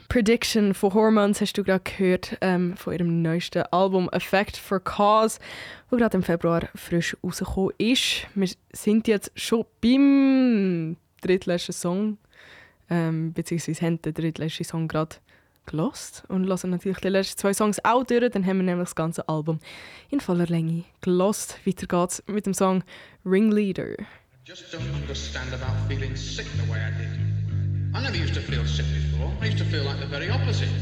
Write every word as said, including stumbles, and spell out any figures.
Prediction von Hormones hast du gerade gehört, ähm, von ihrem neuesten Album Effect for Cause, wo gerade im Februar frisch rausgekommen ist. Wir sind jetzt schon beim drittletzten Song, ähm, beziehungsweise haben den drittletzten Song gerade gelost und hören natürlich die letzten zwei Songs auch durch. Dann haben wir nämlich das ganze Album in voller Länge gelost. Weiter geht's mit dem Song Ringleader. I just don't understand about feeling sick the way I did. I never used to feel sick before. I used to feel like the very opposite.